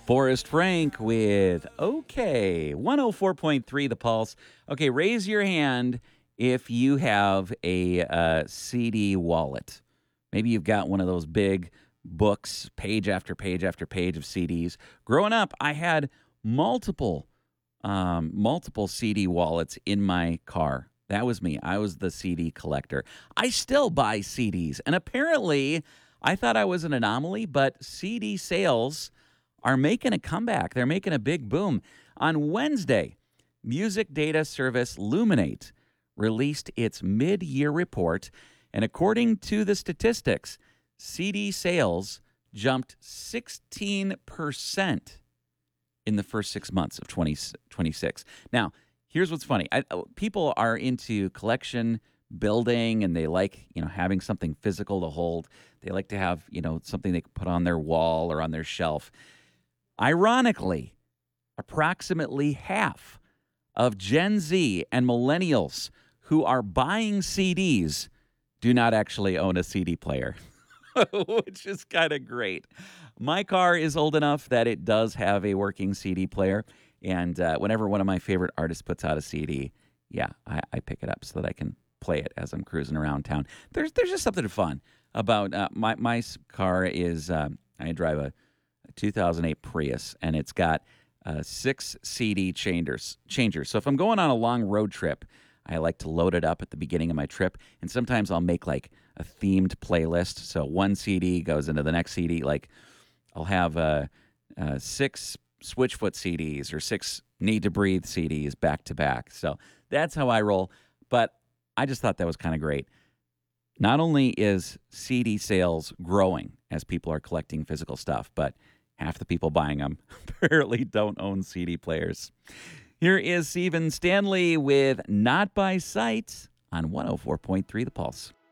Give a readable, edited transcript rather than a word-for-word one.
Forrest Frank with OK, 104.3 The Pulse. Okay, raise your hand if you have a CD wallet. Maybe you've got one of those big books, page after page after page of CDs. Growing up, I had multiple CD wallets in my car. That was me. I was the CD collector. I still buy CDs, and apparently, I thought I was an anomaly, but CD sales are making a comeback. They're making a big boom. On Wednesday, music data service Luminate released its mid-year report, and according to the statistics, CD sales jumped 16% in the first 6 months of 2026. Now, here's what's funny. People are into collection building, and they like, having something physical to hold. They like to have, something they can put on their wall or on their shelf. Ironically, approximately half of Gen Z and millennials who are buying CDs do not actually own a CD player, which is kind of great. My car is old enough that it does have a working CD player, and whenever one of my favorite artists puts out a CD, I pick it up so that I can play it as I'm cruising around town. There's just something fun about my car is I drive a 2008 Prius, and it's got 6 CD changers. So if I'm going on a long road trip, I like to load it up at the beginning of my trip, and sometimes I'll make like a themed playlist. So one CD goes into the next CD. Like I'll have 6 Switchfoot CDs or 6 Need to Breathe CDs back to back. So that's how I roll. But I just thought that was kind of great. Not only is CD sales growing as people are collecting physical stuff, but half the people buying them apparently don't own CD players. Here is Stephen Stanley with Not By Sight on 104.3 The Pulse.